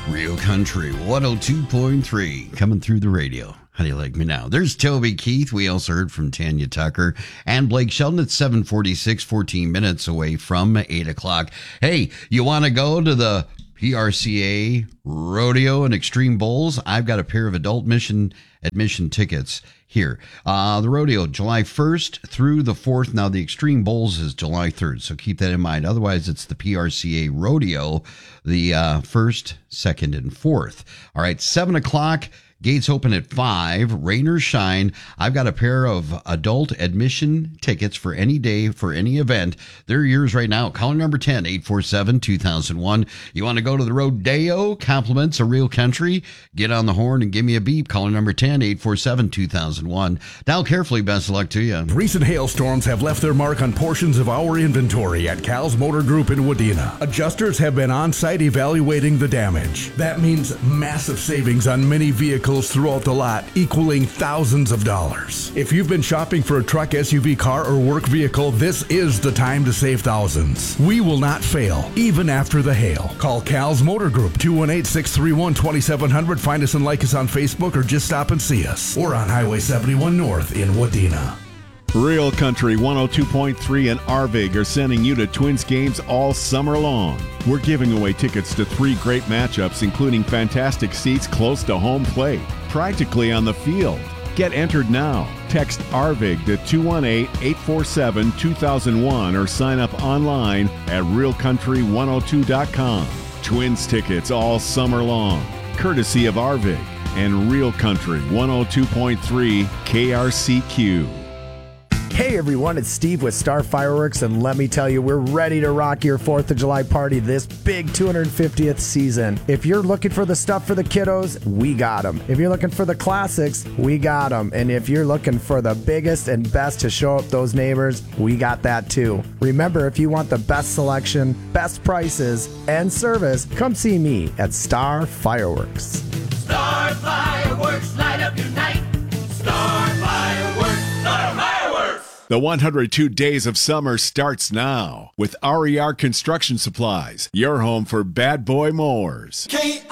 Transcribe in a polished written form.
Real Country 102.3 coming through the radio. How do you like me now? There's Toby Keith. We also heard from Tanya Tucker and Blake Sheldon at 7:46, 14 minutes away from 8 o'clock. Hey, you want to go to the PRCA Rodeo and Extreme Bowls? I've got a pair of adult admission tickets here. The rodeo, July 1st through the 4th. Now, the Extreme Bowls is July 3rd, so keep that in mind. Otherwise, it's the PRCA Rodeo, the 1st, 2nd, and 4th. All right, 7 o'clock. Gates open at 5, rain or shine. I've got a pair of adult admission tickets for any day, for any event. They're yours right now. Call number 10, 847-2001. You want to go to the rodeo? Compliments of Real Country? Get on the horn and give me a beep. Call number 10, 847-2001. Dial carefully. Best of luck to you. Recent hailstorms have left their mark on portions of our inventory at Cal's Motor Group in Wadena. Adjusters have been on site evaluating the damage. That means massive savings on many vehicles throughout the lot, equaling thousands of dollars. If you've been shopping for a truck, SUV, car, or work vehicle, this is the time to save thousands. We will not fail, even after the hail. Call Cal's Motor Group, 218-631-2700. Find us and like us on Facebook, or just stop and see us. Or on Highway 71 North in Wadena. Real Country 102.3 and Arvig are sending you to Twins games all summer long. We're giving away tickets to 3 great matchups, including fantastic seats close to home plate, practically on the field. Get entered now. Text Arvig to 218-847-2001 or sign up online at realcountry102.com. Twins tickets all summer long, courtesy of Arvig and Real Country 102.3 KRCQ. Hey everyone, it's Steve with Star Fireworks, and let me tell you, we're ready to rock your 4th of July party this big 250th season. If you're looking for the stuff for the kiddos, we got them. If you're looking for the classics, we got them. And if you're looking for the biggest and best to show up those neighbors, we got that too. Remember, if you want the best selection, best prices, and service, come see me at Star Fireworks. Star Fireworks, light up your night. Star Fireworks, Star Fireworks. The 102 Days of Summer starts now with RER Construction Supplies, your home for bad boy mowers.